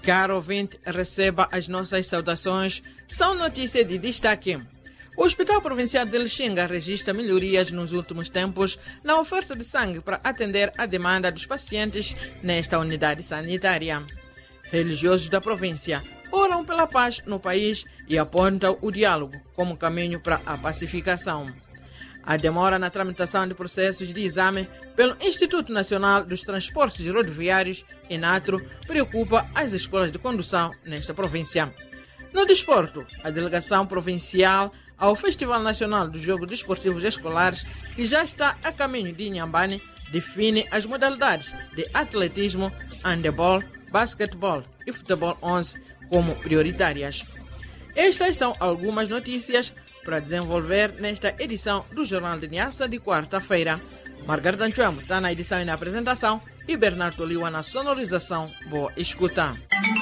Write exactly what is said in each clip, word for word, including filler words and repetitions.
Caro ouvinte, receba as nossas saudações. São notícias de destaque. O Hospital Provincial de Lixinga registra melhorias nos últimos tempos na oferta de sangue para atender a demanda dos pacientes nesta unidade sanitária. Religiosos da província oram pela paz no país e apontam o diálogo como caminho para a pacificação. A demora na tramitação de processos de exame pelo Instituto Nacional dos Transportes Rodoviários, INATRO, preocupa as escolas de condução nesta província. No desporto, a delegação provincial ao Festival Nacional dos Jogos Desportivos Escolares, que já está a caminho de Inhambane, define as modalidades de atletismo, handebol, basquetebol e futebol onze como prioritárias. Estas são algumas notícias para desenvolver nesta edição do Jornal de Niassa de quarta-feira. Margarida Anchuemo está na edição e na apresentação e Bernardo Toliwa na sonorização. Boa escuta.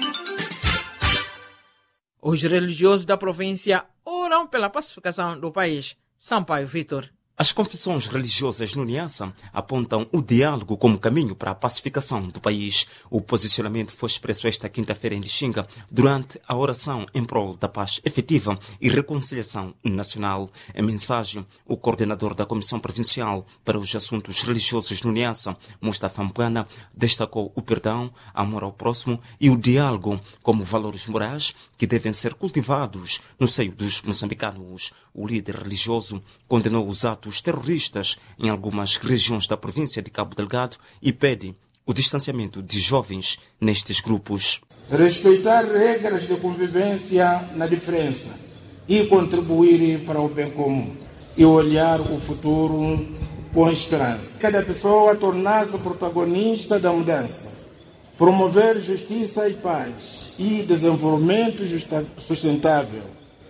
Os religiosos da província oram pela pacificação do país. Sampaio Vitor. As confissões religiosas no Niassa apontam o diálogo como caminho para a pacificação do país. O posicionamento foi expresso esta quinta-feira em Lixinga durante a oração em prol da paz efetiva e reconciliação nacional. Em mensagem, o coordenador da Comissão Provincial para os Assuntos Religiosos no Niassa, Mustafa Mbwana, destacou o perdão, amor ao próximo e o diálogo como valores morais que devem ser cultivados no seio dos moçambicanos. O líder religioso condenou os atos terroristas em algumas regiões da província de Cabo Delgado e pede o distanciamento de jovens nestes grupos. Respeitar regras de convivência na diferença e contribuir para o bem comum e olhar o futuro com esperança. Cada pessoa tornar-se protagonista da mudança, promover justiça e paz e desenvolvimento sustentável.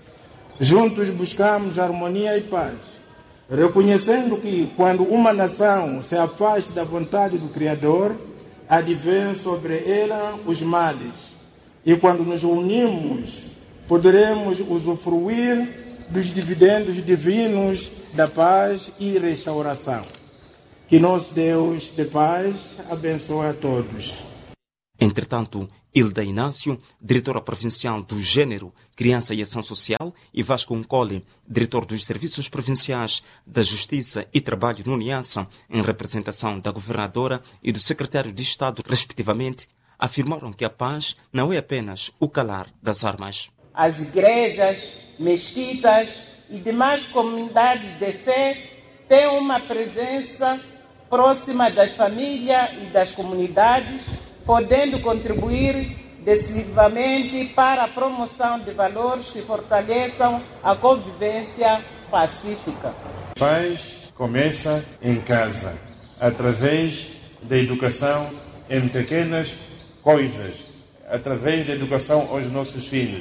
Juntos buscamos harmonia e paz, reconhecendo que quando uma nação se afasta da vontade do Criador, advém sobre ela os males. E quando nos unimos, poderemos usufruir dos dividendos divinos da paz e restauração. Que nosso Deus de paz abençoe a todos. Entretanto, Hilda Inácio, diretora provincial do Gênero, Criança e Ação Social, e Vasco Nkole, diretor dos Serviços Provinciais da Justiça e Trabalho no Niassa, em representação da governadora e do secretário de Estado, respectivamente, afirmaram que a paz não é apenas o calar das armas. As igrejas, mesquitas e demais comunidades de fé têm uma presença próxima das famílias e das comunidades, podendo contribuir decisivamente para a promoção de valores que fortaleçam a convivência pacífica. A paz começa em casa, através da educação em pequenas coisas, através da educação aos nossos filhos,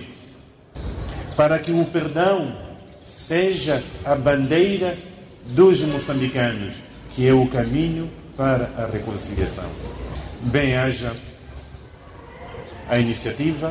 para que o perdão seja a bandeira dos moçambicanos, que é o caminho para a reconciliação. Bem-haja a iniciativa,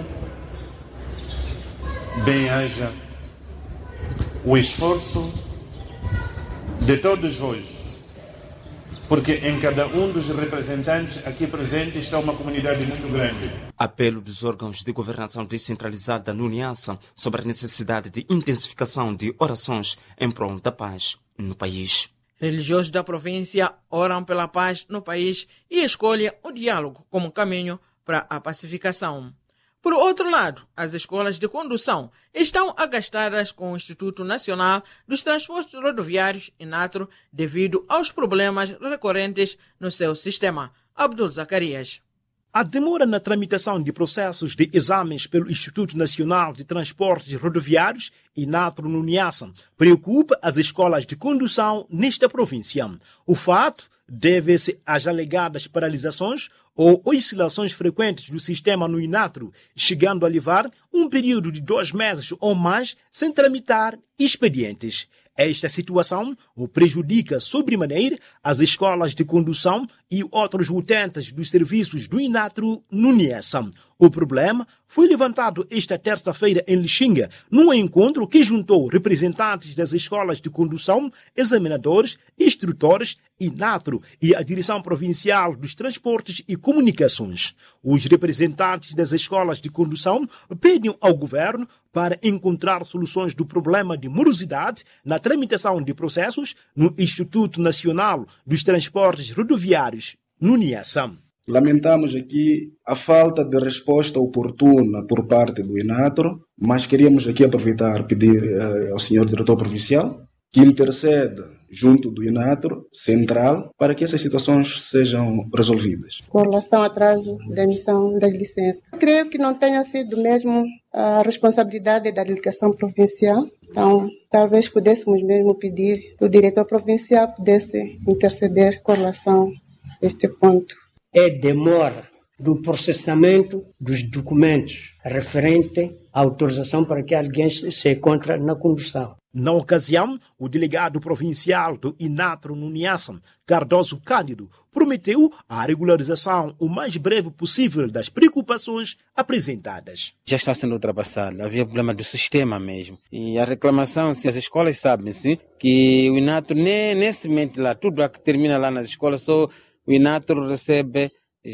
bem-haja o esforço de todos vós, porque em cada um dos representantes aqui presentes está uma comunidade muito grande. Apelo dos órgãos de governação descentralizada no Niassa sobre a necessidade de intensificação de orações em prol da paz no país. Religiosos da província oram pela paz no país e escolhem o diálogo como caminho para a pacificação. Por outro lado, as escolas de condução estão agastadas com o Instituto Nacional dos Transportes Rodoviários, INATRO, devido aos problemas recorrentes no seu sistema. Abdul Zacarias. A demora na tramitação de processos de exames pelo Instituto Nacional de Transportes Rodoviários, INATRO no Niassa, preocupa as escolas de condução nesta província. O fato deve-se às alegadas paralisações ou oscilações frequentes do sistema no INATRO, chegando a levar um período de dois meses ou mais sem tramitar expedientes. Esta situação prejudica sobremaneira as escolas de condução e outros utentes dos serviços do INATRO no Niassa. O problema foi levantado esta terça-feira em Lixinga, num encontro que juntou representantes das escolas de condução, examinadores, instrutores, INATRO e a Direção Provincial dos Transportes e Comunicações. Os representantes das escolas de condução pedem ao governo para encontrar soluções do problema de morosidade na tramitação de processos no Instituto Nacional dos Transportes Rodoviários, no NIASAM. Lamentamos aqui a falta de resposta oportuna por parte do INATRO, mas queríamos aqui aproveitar e pedir uh, ao senhor diretor provincial que interceda junto do INATRO central para que essas situações sejam resolvidas. Com relação ao atraso da emissão das licenças, creio que não tenha sido mesmo a responsabilidade da delegação provincial. Então, talvez pudéssemos mesmo pedir que o diretor provincial pudesse interceder com relação a este ponto. É demora do processamento dos documentos referente à autorização para que alguém se encontre na condução. Na ocasião, o delegado provincial do INATRO no NIASAM, Cardoso Cândido, prometeu a regularização o mais breve possível das preocupações apresentadas. Já está sendo ultrapassado, havia problema do sistema mesmo. E a reclamação, se as escolas sabem, sim, que o INATRO nem, nem se mente lá, tudo que termina lá nas escolas, só o INATRO recebe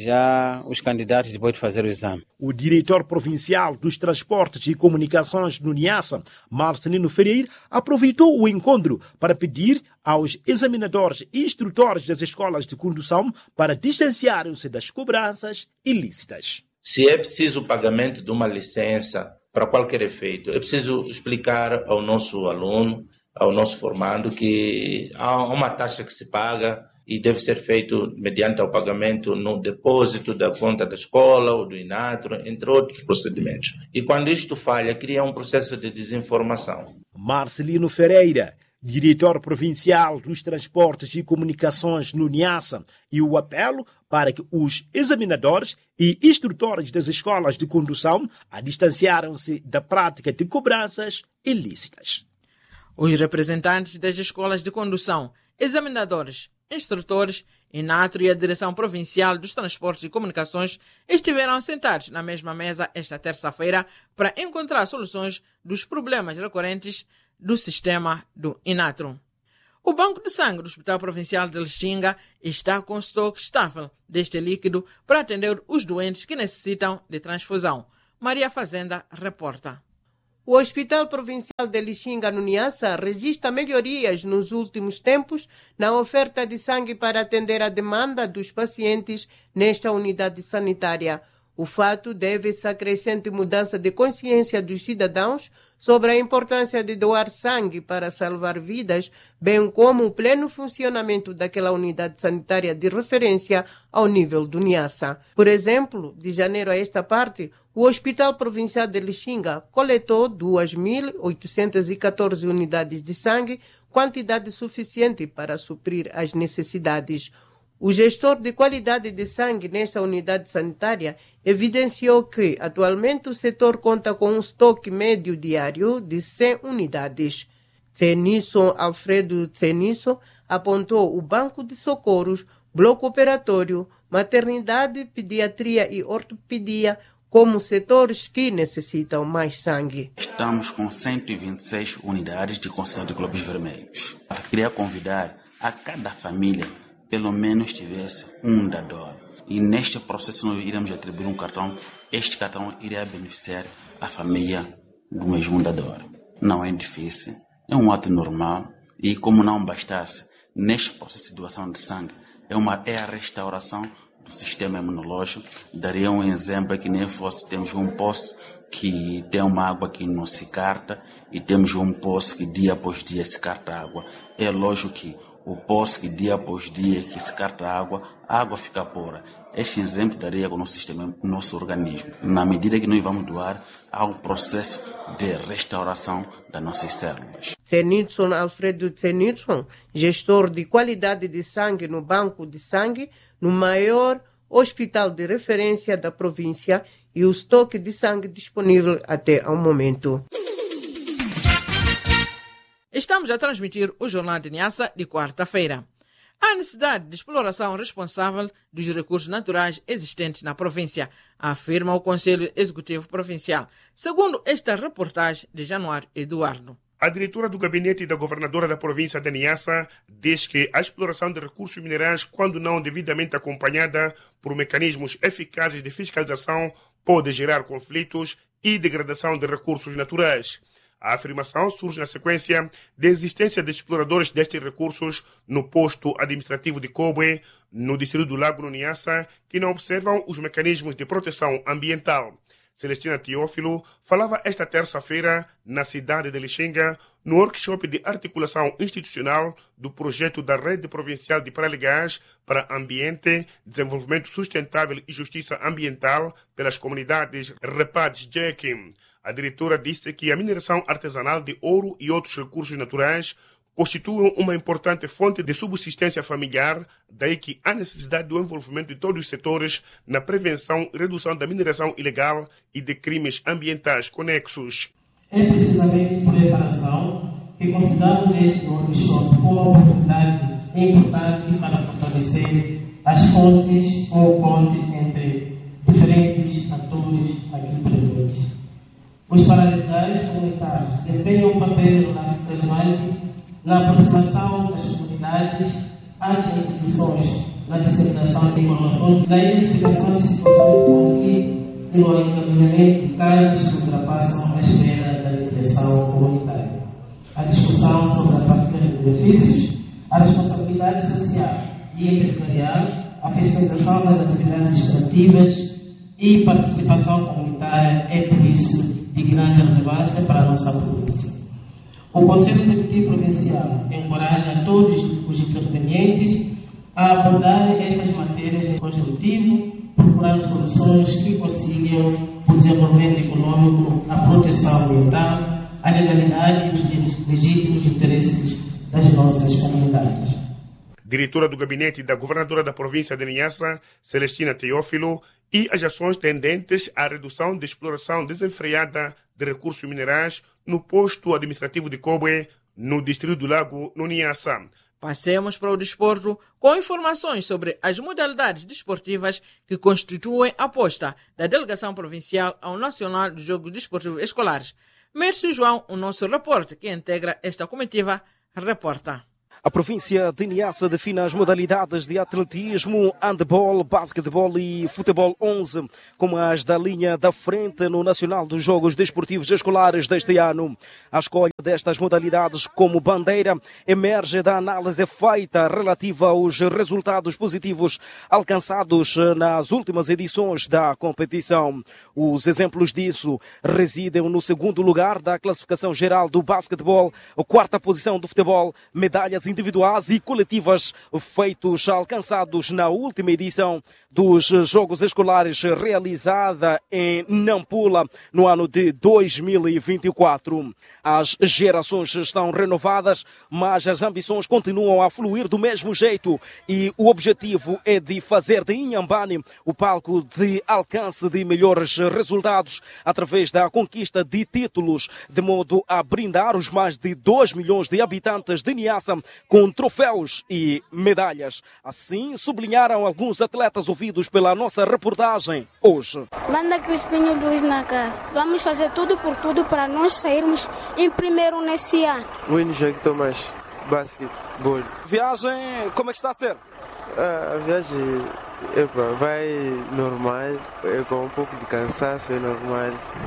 já os candidatos depois de fazer o exame. O diretor provincial dos Transportes e Comunicações no NIASAM, Marcelino Ferreira, aproveitou o encontro para pedir aos examinadores e instrutores das escolas de condução para distanciarem-se das cobranças ilícitas. Se é preciso o pagamento de uma licença para qualquer efeito, é preciso explicar ao nosso aluno, ao nosso formando, que há uma taxa que se paga e deve ser feito mediante o pagamento no depósito da conta da escola ou do INATRO, entre outros procedimentos. E quando isto falha, cria um processo de desinformação. Marcelino Ferreira, diretor provincial dos Transportes e Comunicações no NIASAM, e o apelo para que os examinadores e instrutores das escolas de condução a distanciaram-se da prática de cobranças ilícitas. Os representantes das escolas de condução, examinadores, instrutores, INATRO e a Direção Provincial dos Transportes e Comunicações estiveram sentados na mesma mesa esta terça-feira para encontrar soluções dos problemas recorrentes do sistema do INATRO. O Banco de Sangue do Hospital Provincial de Lixinga está com estoque estável deste líquido para atender os doentes que necessitam de transfusão. Maria Fazenda reporta. O Hospital Provincial de Lixinga, no Niassa, registra melhorias nos últimos tempos na oferta de sangue para atender a demanda dos pacientes nesta unidade sanitária. O fato deve-se à crescente mudança de consciência dos cidadãos sobre a importância de doar sangue para salvar vidas, bem como o pleno funcionamento daquela unidade sanitária de referência ao nível do Niassa. Por exemplo, de janeiro a esta parte, o Hospital Provincial de Lixinga coletou duas mil oitocentas e catorze unidades de sangue, quantidade suficiente para suprir as necessidades. O gestor de qualidade de sangue nesta unidade sanitária evidenciou que, atualmente, o setor conta com um estoque médio diário de cem unidades. Tsenisso Alfredo Tsenisso apontou o banco de socorros, bloco operatório, maternidade, pediatria e ortopedia como setores que necessitam mais sangue. Estamos com cento e vinte e seis unidades de concessão de glóbulos vermelhos. Eu queria convidar a cada família pelo menos tivesse um dador. E neste processo nós iremos atribuir um cartão. Este cartão iria beneficiar a família do mesmo dador. Não é difícil, é um ato normal. E como não bastasse, neste processo de doação de sangue, é, uma, é a restauração do sistema imunológico. Daria um exemplo que nem fosse, temos um poço que tem uma água que não se carta e temos um poço que dia após dia se carta água. É lógico que o poço que dia após dia que se carta água, a água fica pura. Este exemplo daria com o nosso sistema, o nosso organismo. Na medida que nós vamos doar, há um processo de restauração das nossas células. Tsenisso Alfredo Tsenisso, gestor de qualidade de sangue no banco de sangue, no maior hospital de referência da província, e o estoque de sangue disponível até ao momento. Estamos a transmitir o Jornal de Niassa de quarta-feira. há necessidade de exploração responsável dos recursos naturais existentes na província, afirma o Conselho Executivo Provincial, segundo esta reportagem de Januário Eduardo. A diretora do gabinete da governadora da província de Niassa diz que a exploração de recursos minerais, quando não devidamente acompanhada por mecanismos eficazes de fiscalização, pode gerar conflitos e degradação de recursos naturais. A afirmação surge na sequência da existência de exploradores destes recursos no posto administrativo de Cobre, no distrito do Lago no Niassa, que não observam os mecanismos de proteção ambiental. Celestina Teófilo falava esta terça-feira na cidade de Lixinga, no workshop de articulação institucional do projeto da Rede Provincial de Paralegás para Ambiente, Desenvolvimento Sustentável e Justiça Ambiental pelas comunidades Repades-Jequim. A diretora disse que a mineração artesanal de ouro e outros recursos naturais constituem uma importante fonte de subsistência familiar, daí que há necessidade do envolvimento de todos os setores na prevenção e redução da mineração ilegal e de crimes ambientais conexos. É precisamente por essa razão que consideramos este workshop como uma oportunidade importante para fortalecer as fontes ou pontes entre diferentes atores aqui presentes. Os paralegais comunitários desempenham um papel relevante na aproximação das comunidades às instituições, na disseminação de informações, na identificação de situações de conflito e no encaminhamento de casos que ultrapassam a esfera da mediação comunitária. A discussão sobre a partilha de benefícios, a responsabilidade social e empresarial, a fiscalização das atividades extrativas e participação comunitária é, por isso, de grande relevância para a nossa província. O Conselho Executivo Provincial encoraja todos os intervenientes a abordarem estas matérias construtivo, procurando soluções que conciliam o desenvolvimento econômico, a proteção ambiental, a legalidade e os legítimos interesses das nossas comunidades. Diretora do gabinete da governadora da província de Niassa, Celestina Teófilo, e as ações tendentes à redução de exploração desenfreada de recursos minerais no posto administrativo de Cobre, no distrito do Lago, no Niassa. Passemos para o desporto com informações sobre as modalidades desportivas que constituem a aposta da delegação provincial ao Nacional dos Jogos Desportivos Escolares. Mércio João, o nosso repórter que integra esta comitiva, reporta. A província de Niassa define as modalidades de atletismo, handebol, basquetebol e futebol onze como as da linha da frente no Nacional dos Jogos Desportivos Escolares deste ano. A escolha destas modalidades como bandeira emerge da análise feita relativa aos resultados positivos alcançados nas últimas edições da competição. Os exemplos disso residem no segundo lugar da classificação geral do basquetebol, a quarta posição do futebol, medalhas individuais e coletivas feitos alcançados na última edição dos Jogos Escolares realizada em Nampula no ano de dois mil e vinte e quatro. As gerações estão renovadas, mas as ambições continuam a fluir do mesmo jeito e o objetivo é de fazer de Inhambane o palco de alcance de melhores resultados através da conquista de títulos, de modo a brindar os mais de dois milhões de habitantes de Niassa com troféus e medalhas. Assim, sublinharam alguns atletas ouvidos pela nossa reportagem hoje. Banda Crispinho Luiz Nacar. Vamos fazer tudo por tudo para nós sairmos em primeiro nesse ano. Bueno, João Tomás, basquetebol. Viagem, como é que está a ser? Ah, a viagem epa, vai normal, é com um pouco de cansaço, é normal.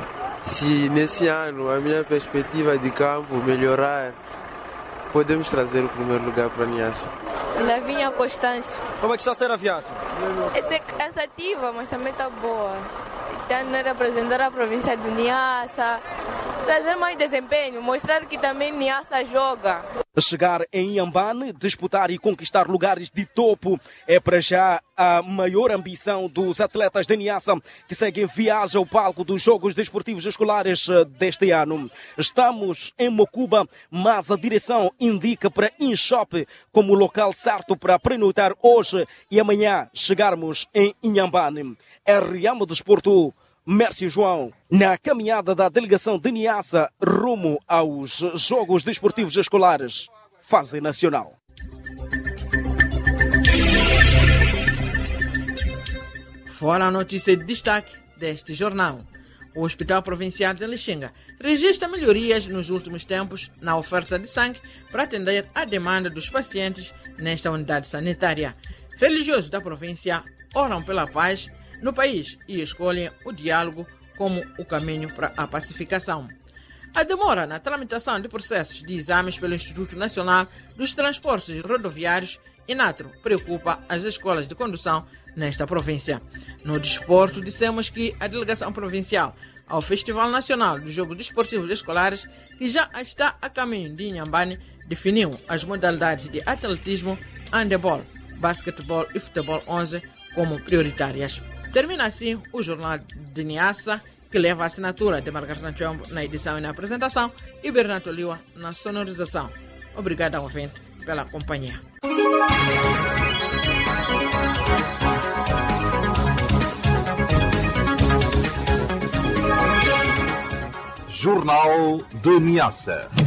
Se nesse ano a minha perspectiva de campo melhorar, podemos trazer o primeiro lugar para a Niassa. Lavinha Constância. Como é que está a ser a viagem? É cansativa, mas também está boa. Este ano é representar a província de Niassa, trazer mais desempenho, mostrar que também Niassa joga. Chegar em Inhambane, disputar e conquistar lugares de topo é para já a maior ambição dos atletas de Niassa que seguem viagem ao palco dos Jogos Desportivos Escolares deste ano. Estamos em Mocuba, mas a direção indica para Inshop como o local certo para prenoitar hoje e amanhã chegarmos em Inhambane. R M Desporto, Mércio João, na caminhada da delegação de Niassa rumo aos Jogos Desportivos Escolares, fase nacional. Fora a notícia de destaque deste jornal. O Hospital Provincial de Lixinga registra melhorias nos últimos tempos na oferta de sangue para atender à demanda dos pacientes nesta unidade sanitária. Religiosos da província oram pela paz no país e escolhem o diálogo como o caminho para a pacificação. A demora na tramitação de processos de exames pelo Instituto Nacional dos Transportes Rodoviários, INATRO, preocupa as escolas de condução nesta província. No desporto, dissemos que a delegação provincial ao Festival Nacional dos Jogos Desportivos Escolares, que já está a caminho de Inhambane, definiu as modalidades de atletismo, handebol, basquetebol e futebol onze como prioritárias. Termina assim o Jornal de Niassa, que leva a assinatura de Margarida Chombo na edição e na apresentação e Bernardo Liwa na sonorização. Obrigado ao ouvinte pela companhia. Jornal de Niassa.